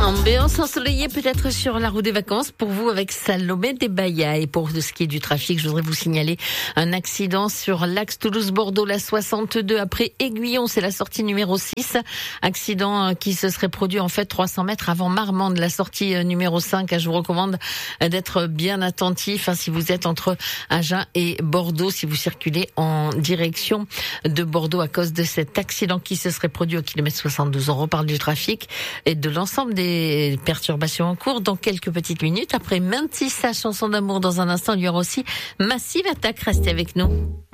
Ambiance ensoleillée peut-être sur la route des vacances pour vous avec Salomé Desbaya. Et pour ce qui est du trafic, je voudrais vous signaler un accident sur l'axe Toulouse-Bordeaux, la 62 après Aiguillon, c'est la sortie numéro 6. Accident qui se serait produit en fait 300 mètres avant Marmande, la sortie numéro 5. Je vous recommande d'être bien attentif si vous êtes entre Agen et Bordeaux, si vous circulez en direction de Bordeaux à cause de cet accident qui se serait produit au kilomètre 72. On reparle du trafic et de l'ensemble des perturbations en cours dans quelques petites minutes. Après Mantis, sa chanson d'amour dans un instant, il y aura aussi Massive Attack. Restez avec nous.